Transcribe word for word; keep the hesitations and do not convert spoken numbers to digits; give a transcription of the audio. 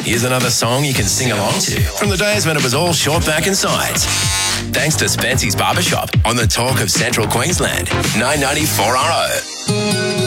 Here's another song you can sing along to from the days when it was all short back and sides. Thanks to Spency's Barbershop on the Talk of Central Queensland, nine ninety-four R O.